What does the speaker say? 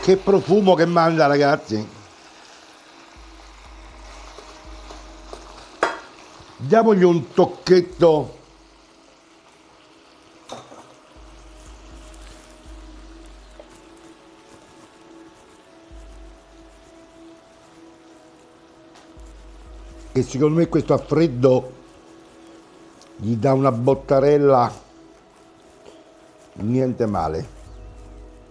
Che profumo che manda, ragazzi. Diamogli un tocchetto. Che secondo me questo a freddo gli dà una bottarella niente male.